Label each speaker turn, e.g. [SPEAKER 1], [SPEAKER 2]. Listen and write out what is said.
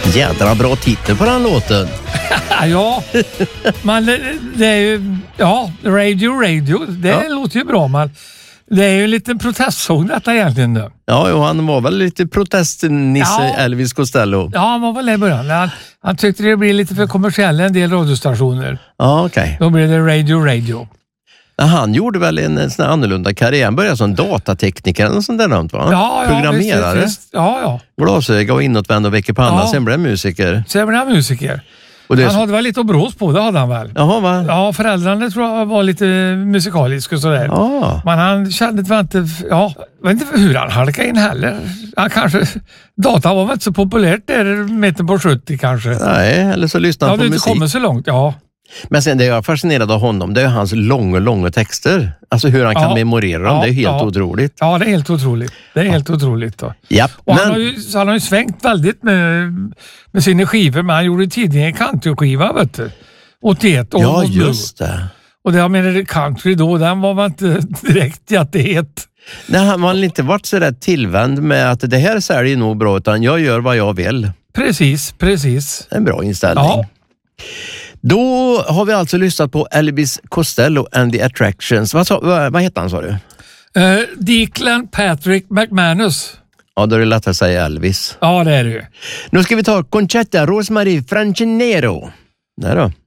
[SPEAKER 1] Jädra bra titel på den låten.
[SPEAKER 2] Ja, men det är ju... Ja, Radio. Det låter ju bra, men det är ju en liten protestsång detta egentligen nu.
[SPEAKER 1] Ja, och han var väl lite protestnisse, Elvis Costello.
[SPEAKER 2] Ja, han var väl det i början. Han tyckte det blir lite för kommersiella en del radiostationer.
[SPEAKER 1] Ja, okej.
[SPEAKER 2] Då blev det Radio.
[SPEAKER 1] Han gjorde väl en sån här annorlunda karriär. Han började som datatekniker eller sånt där, va?
[SPEAKER 2] Ja,
[SPEAKER 1] programmerare.
[SPEAKER 2] Visst. Ja.
[SPEAKER 1] Glasöga och inåtvänd och väcker panna. Sen blev han musiker. Och
[SPEAKER 2] han hade väl lite att brås på, det hade han väl.
[SPEAKER 1] Jaha, va?
[SPEAKER 2] Ja, föräldrarna tror jag var lite musikaliska och sådär.
[SPEAKER 1] Ja.
[SPEAKER 2] Men han kände inte... Ja, jag vet inte hur han halkade in heller. Han kanske... Data var väl inte så populärt där mitten på 70 kanske.
[SPEAKER 1] Nej, eller så lyssnade han på musik.
[SPEAKER 2] Ja, det inte kommit så långt, ja.
[SPEAKER 1] Men sen det jag är fascinerad av honom, det är hans långa texter. Alltså hur han kan memorera dem, det är helt otroligt.
[SPEAKER 2] Ja, det är helt otroligt. Helt otroligt då.
[SPEAKER 1] Japp,
[SPEAKER 2] och han har ju svängt väldigt med sina skivor, men han gjorde tidigare en countryskiva, vet du. 81.
[SPEAKER 1] Ja, just det.
[SPEAKER 2] Och det jag menar, country då, den var väl inte direkt jättehet.
[SPEAKER 1] Nej, han har inte varit så där tillvänd med att det här säljer nog bra, utan jag gör vad jag vill.
[SPEAKER 2] Precis.
[SPEAKER 1] En bra inställning. Ja. Då har vi alltså lyssnat på Elvis Costello and the Attractions. Vad heter han, sa du?
[SPEAKER 2] Declan Patrick McManus.
[SPEAKER 1] Ja, då är det lätt att säga Elvis.
[SPEAKER 2] Ja, det är det ju.
[SPEAKER 1] Nu ska vi ta Conchetta Rosemarie Francinero. Där då.